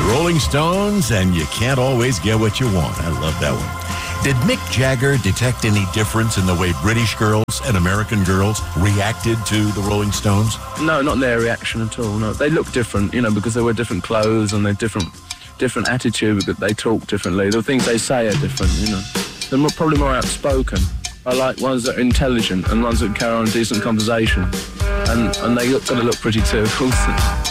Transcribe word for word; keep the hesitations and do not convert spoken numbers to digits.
Rolling Stones, and you can't always get what you want. I love that one. Did Mick Jagger detect any difference in the way British girls and American girls reacted to the Rolling Stones? No, not their reaction at all. No, they look different, you know, because they wear different clothes and they're different, different attitude. They talk differently. The things they say are different, you know. They're more, probably more outspoken. I like ones that are intelligent and ones that carry on a decent conversation, and and they look, got to look pretty too, of course.